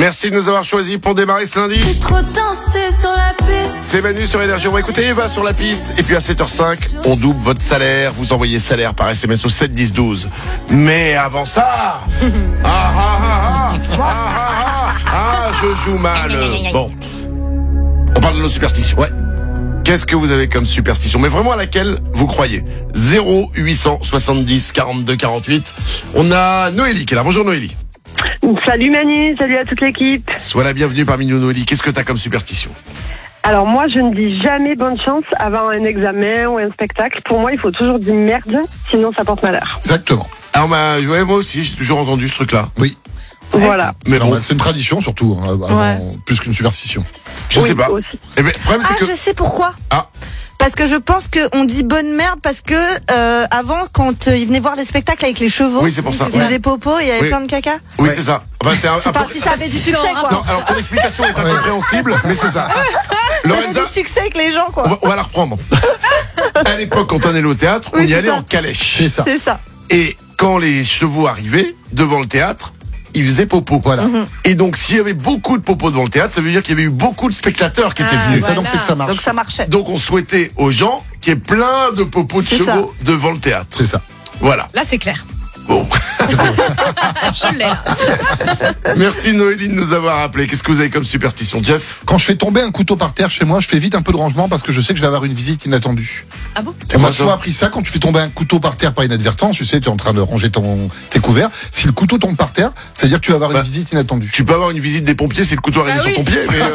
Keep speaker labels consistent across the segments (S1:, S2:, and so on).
S1: Merci de nous avoir choisis pour démarrer ce lundi.
S2: J'ai trop dansé sur la piste.
S1: C'est Manu sur Énergie. On va écouter Eva sur la piste. Et puis à 7h05, on double votre salaire. Vous envoyez salaire par SMS au 7 10 12. Mais avant ça, je joue mal. Bon, on parle de nos superstitions. Ouais. Qu'est-ce que vous avez comme superstition? Mais vraiment à laquelle vous croyez? 0870 42 48. On a Noélie qui est là. Bonjour Noélie.
S3: Salut Manu, salut à toute l'équipe.
S1: Sois la bienvenue parmi nous Noélie. Qu'est-ce que tu as comme superstition?
S3: Alors moi, je ne dis jamais bonne chance avant un examen ou un spectacle. Pour moi, il faut toujours dire merde, sinon ça porte malheur.
S4: Exactement.
S1: Alors moi aussi, j'ai toujours entendu ce truc-là.
S4: Oui.
S3: Voilà.
S4: Mais bon, c'est une tradition surtout, plus qu'une superstition.
S1: Je sais pas.
S3: Aussi.
S1: Eh ben, le problème, c'est que...
S5: je sais pourquoi.
S1: Ah.
S5: Parce que je pense qu'on dit bonne merde parce que avant, quand ils venaient voir les spectacles avec les chevaux,
S1: Oui, c'est pour ça.
S5: ils faisaient popo et il y avait
S1: Oui.
S5: plein de caca.
S1: Oui, c'est ça. Enfin, c'est
S5: C'est pas si ça avait du succès, quoi.
S1: Non, alors ton explication est incompréhensible, mais c'est ça.
S5: Ça avait
S1: Lorenza,
S5: du succès avec les gens, quoi.
S1: on va la reprendre. À l'époque, quand on allait au théâtre, on
S5: Oui,
S1: y
S5: c'est
S1: allait
S5: ça.
S1: en calèche.
S4: C'est ça.
S5: C'est ça.
S1: Et quand les chevaux arrivaient devant le théâtre, ils faisaient popo.
S4: Voilà.
S1: Et donc, s'il y avait beaucoup de popo devant le théâtre, ça veut dire qu'il y avait eu beaucoup de spectateurs qui étaient
S4: C'est
S1: venus.
S4: ça, donc c'est que ça marche.
S5: Donc ça marchait.
S1: Donc, on souhaitait aux gens qu'il y ait plein de popos de
S5: C'est
S1: chevaux devant le théâtre.
S4: C'est ça.
S1: Voilà.
S6: Là, c'est clair.
S1: Bon.
S6: Je l'ai là.
S1: Merci Noélie de nous avoir appelé. Qu'est-ce que vous avez comme superstition, Jeff?
S4: Quand je fais tomber un couteau par terre chez moi, je fais vite un peu de rangement parce que je sais que je vais avoir une visite inattendue.
S6: Ah bon?
S4: On m'a
S1: quoi, ça
S4: toujours appris ça quand tu fais tomber un couteau par terre par inadvertance, tu sais, tu es en train de ranger tes couverts. Si le couteau tombe par terre, c'est-à-dire que tu vas avoir une visite inattendue.
S1: Tu peux avoir une visite des pompiers si le couteau arrive sur ton pied, mais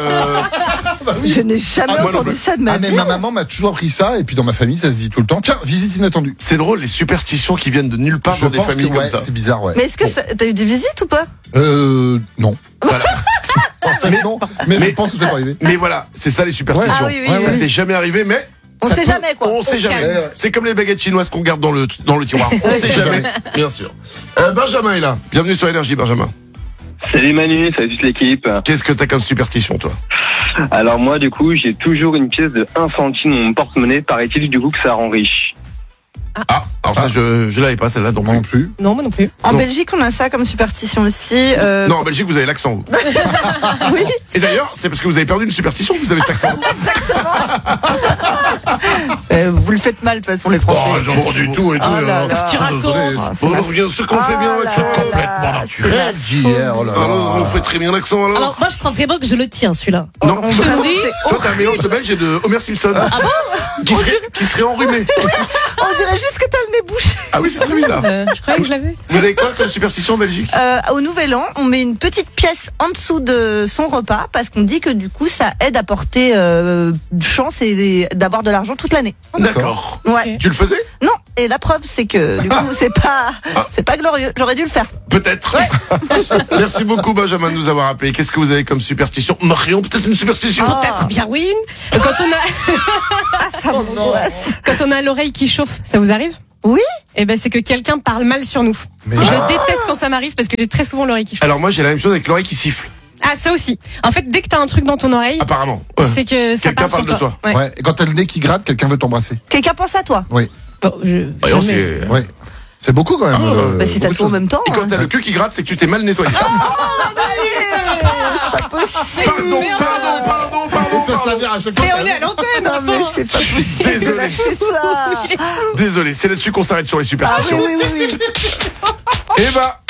S5: Je n'ai jamais
S4: moi non
S5: entendu
S4: plus.
S5: ça de ma
S4: Mais
S5: vie.
S4: ma maman m'a toujours appris ça, et puis dans ma famille, ça se dit tout le temps. Tiens, visite inattendue.
S1: c'est drôle, les superstitions qui viennent de nulle part
S4: Je
S1: dans des
S4: pense
S1: familles
S4: que
S1: comme ça.
S4: c'est bizarre, ouais.
S5: Mais est-ce que t'as eu des visites ou pas?
S4: Non.
S1: Voilà.
S4: En fait, non. Mais je pense que ça va arriver.
S1: Mais voilà, c'est ça les superstitions.
S5: Ah oui, oui,
S1: Ça
S5: oui.
S1: t'est jamais arrivé, mais
S5: On
S4: Ça
S5: sait
S4: peut-
S5: jamais, quoi.
S1: on sait jamais.
S4: calme.
S1: C'est comme les baguettes chinoises qu'on garde dans le tiroir. On sait jamais, bien sûr. Benjamin est là. Bienvenue sur Énergie, Benjamin.
S7: Salut Manu, salut toute l'équipe.
S1: Qu'est-ce que t'as comme superstition, toi?
S7: Alors moi du coup j'ai toujours une pièce de 1 centime dans mon porte-monnaie, paraît-il du coup que ça rend riche.
S1: Ah, alors ça, je l'avais pas, celle-là, donc
S4: Moi non plus.
S6: Non, moi non plus.
S5: En
S1: Non.
S5: Belgique, on a ça comme superstition aussi.
S1: Non, en Belgique, vous avez l'accent, vous.
S5: Oui.
S1: Et d'ailleurs, c'est parce que vous avez perdu une superstition que vous avez cet accent.
S5: Vous le faites mal, de toute façon, les Français.
S1: J'en pas du tout et tout.
S5: Oh là là.
S1: Qu'est-ce que tu racontes? Ce qu'on fait bien, c'est complètement naturel.
S4: D'hier, oh là là.
S1: Alors, on fait très bien l'accent, alors.
S6: Alors, moi, je pense vraiment que je le tiens, celui-là.
S1: Non,
S5: On
S1: toi,
S5: vraiment,
S6: dis-
S5: c'est
S1: toi, t'as un mélange de belge et de Homer Simpson. Qui serait enrhumé.
S5: On dirait juste que t'as le nez bouché.
S1: Ah oui, c'est très bizarre.
S6: Je croyais que je l'avais.
S1: Vous avez quoi comme superstition en Belgique?
S5: Au Nouvel An, on met une petite pièce en dessous de son repas parce qu'on dit que du coup, ça aide à porter chance et d'avoir de l'argent toute l'année.
S1: D'accord.
S5: Ouais.
S1: Tu le faisais?
S5: Non. Et la preuve, c'est que du coup, c'est pas glorieux. J'aurais dû le faire.
S1: Peut-être. Merci beaucoup, Benjamin, de nous avoir appelé. Qu'est-ce que vous avez comme superstition? Marion, peut-être une superstition?
S6: Peut-être bien oui.
S5: Ça m'angoisse.
S6: Quand on a l'oreille qui chauffe, ça vous arrive?
S5: Oui.
S6: Eh ben, c'est que quelqu'un parle mal sur nous.
S4: Mais
S6: Je déteste quand ça m'arrive parce que j'ai très souvent l'oreille qui chauffe.
S1: Alors moi, j'ai la même chose avec l'oreille qui siffle.
S6: Ah, ça aussi. En fait, dès que t'as un truc dans ton oreille,
S1: Apparemment. Ouais.
S6: c'est que ça
S1: Quelqu'un
S6: parle
S1: parle
S6: sur
S1: de toi.
S6: Ouais.
S4: ouais. Et quand t'as le nez qui gratte, quelqu'un veut t'embrasser.
S5: Quelqu'un pense à toi.
S4: Oui.
S6: Bon,
S1: Voyons, c'est...
S4: Ouais. C'est beaucoup quand même.
S5: Bah, si t'as
S4: beaucoup de
S5: tout en
S4: choses.
S5: même temps.
S1: Et quand t'as le cul qui gratte, c'est que tu t'es mal nettoyé.
S5: C'est pas possible.
S4: Ça vient à chaque fois.
S6: Mais on est à l'antenne,
S5: Non, mais
S6: enfin.
S5: c'est pas possible.
S1: Désolé.
S5: Lâchez ça.
S1: Désolé, c'est là-dessus qu'on s'arrête sur les
S5: Ah oui,
S1: superstitions.
S5: oui, oui, oui.
S1: Eh ben,